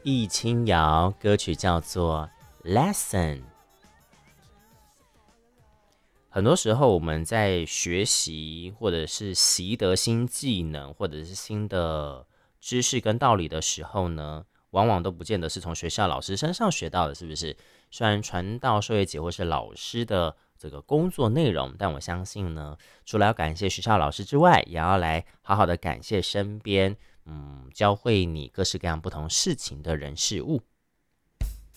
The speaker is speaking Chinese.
易清瑶，歌曲叫做 Lesson。 很多时候我们在学习或者是习得新技能或者是新的知识跟道理的时候呢，往往都不见得是从学校老师身上学到的，是不是？虽然传道授业解惑是老师的这个工作内容，但我相信呢，除了要感谢学校老师之外，也要来好好的感谢身边教会你各式各样不同事情的人事物。